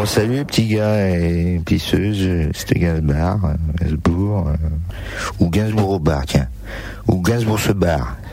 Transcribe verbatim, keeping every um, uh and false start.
Bon, salut les petits gars et pisseuses, c'était Gainsbourg, euh, Gainsbourg, euh, ou Gainsbourg au bar, tiens. Ou Gainsbourg se barre.